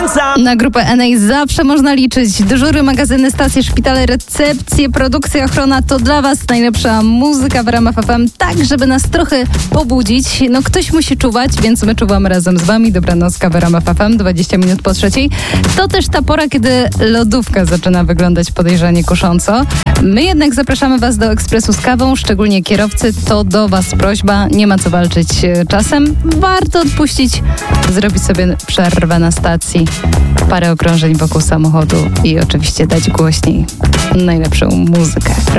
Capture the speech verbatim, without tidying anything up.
końca. Na grupę N A zawsze można liczyć. Dyżury, magazyny, stacje, szpitale, recepcje, produkcja, ochrona to dla was najlepsza muzyka w ramach F M, tak żeby nas trochę pobudzić. No ktoś musi czuwać, więc my czuwamy razem z wami. Dobranoc, w ramach F M, dwadzieścia minut po trzeciej. To też ta pora, kiedy lodówka zaczyna wyglądać podejrzanie kusząco. My jednak zapraszamy was do ekspresu z kawą, szczególnie kierowcy. To do was prośba, nie ma co walczyć czasem. Warto odpuścić, zrobić sobie przerwę na stacji, parę okrążeń wokół samochodu i oczywiście dać głośniej najlepszą muzykę.